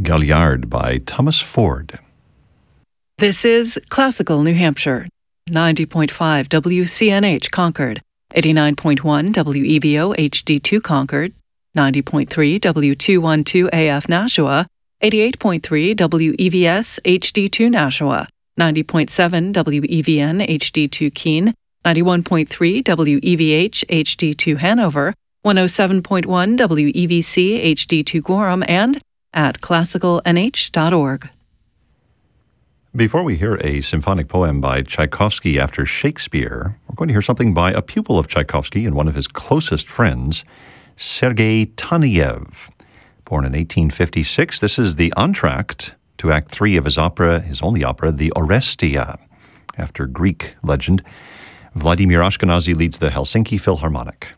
Galliard by Thomas Ford. This is Classical New Hampshire, 90.5 WCNH Concord, 89.1 WEVO HD2 Concord, 90.3 W212 AF Nashua, 88.3 WEVS HD2 Nashua, 90.7 WEVN HD2 Keene, 91.3 WEVH HD2 Hanover, 107.1 WEVC HD2 Gorham, and at classicalnh.org. Before we hear a symphonic poem by Tchaikovsky after Shakespeare, we're going to hear something by a pupil of Tchaikovsky and one of his closest friends, Sergei Taneyev. Born in 1856, this is the entr'acte to Act 3 of his opera, his only opera, the Orestia. After Greek legend, Vladimir Ashkenazy leads the Helsinki Philharmonic.